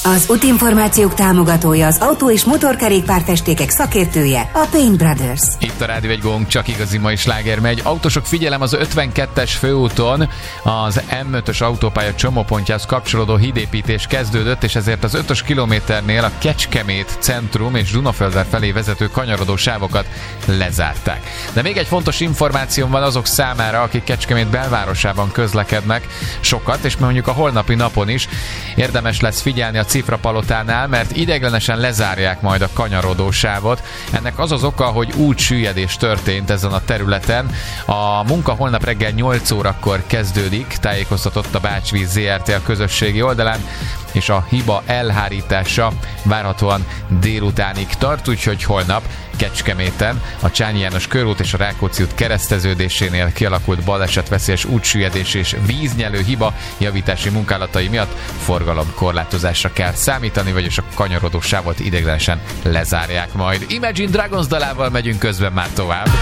Az útinformációk támogatója, az autó- és motorkerékpárfestékek szakértője, a Paint Brothers. Itt a Rádió egy Gong, csak igazi mai sláger megy. Autósok, figyelem, az 52-es főúton az M5-ös autópálya csomópontjához kapcsolódó hídépítés kezdődött, és ezért az 5-ös kilométernél a Kecskemét centrum és Dunaföldvár felé vezető kanyarodó sávokat lezárták. De még egy fontos információm van azok számára, akik Kecskemét belvárosában közlekednek sokat, és mondjuk a holnapi napon is érdemes lesz figyelni a Cifrapalotánál, mert ideiglenesen lezárják majd a kanyarodó sávot. Ennek az az oka, hogy útsüllyedés történt ezen a területen. A munka holnap reggel 8 órakor kezdődik, tájékoztatott a Bácsvíz ZRT a közösségi oldalán, és a hiba elhárítása várhatóan délutánig tart, úgyhogy holnap Kecskeméten a Csányi János körút és a Rákóczi út kereszteződésénél kialakult balesetveszélyes útsüllyedés és víznyelő hiba javítási munkálatai miatt forgalomkorlátozásra kell számítani, vagyis a kanyarodó sávot ideiglenesen lezárják majd. Imagine Dragons dalával megyünk közben már tovább.